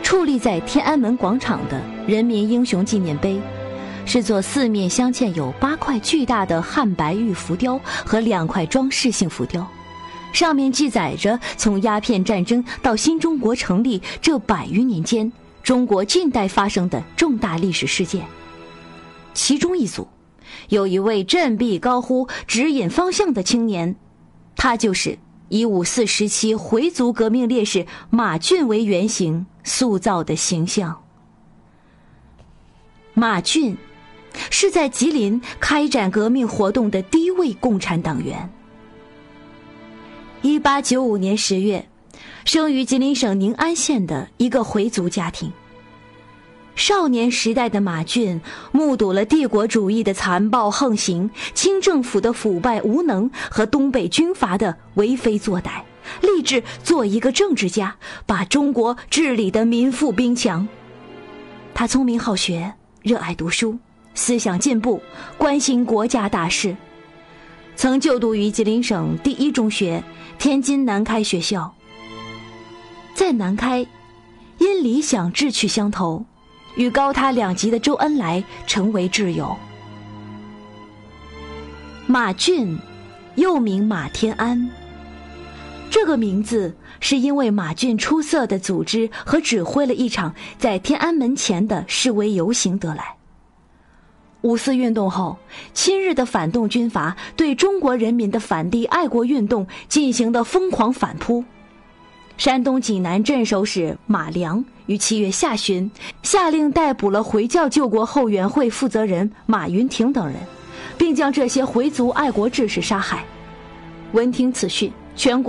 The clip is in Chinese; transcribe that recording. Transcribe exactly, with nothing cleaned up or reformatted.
矗立在天安门广场的人民英雄纪念碑，是座四面镶嵌有八块巨大的汉白玉浮雕和两块装饰性浮雕，上面记载着从鸦片战争到新中国成立这百余年间中国近代发生的重大历史事件。其中一组有一位振臂高呼指引方向的青年，他就是以五四时期回族革命烈士马俊为原型塑造的形象。马俊是在吉林开展革命活动的第一位共产党员。一八九五年十月，生于吉林省宁安县的一个回族家庭。少年时代的马俊目睹了帝国主义的残暴横行、清政府的腐败无能和东北军阀的为非作歹，立志做一个政治家，把中国治理得民富兵强。他聪明好学，热爱读书，思想进步，关心国家大事，曾就读于吉林省第一中学、天津南开学校。在南开，因理想志趣相投，与高他两级的周恩来成为挚友。马俊又名马天安，这个名字是因为马俊出色的组织和指挥了一场在天安门前的示威游行得来。五四运动后，亲日的反动军阀对中国人民的反帝爱国运动进行了疯狂反扑。山东济南镇守使马良于七月下旬下令逮捕了回教救国后援会负责人马云亭等人，并将这些回族爱国志士杀害。闻听此讯，全国